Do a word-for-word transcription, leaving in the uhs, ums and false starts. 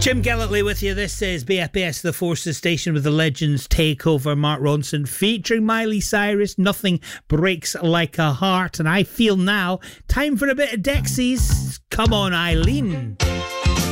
Jim Gallantly with you. This is B F B S The Forces Station with the Legends Takeover. Mark Ronson featuring Miley Cyrus. Nothing breaks like a heart. And I feel now time for a bit of Dexys. Come on, Eileen.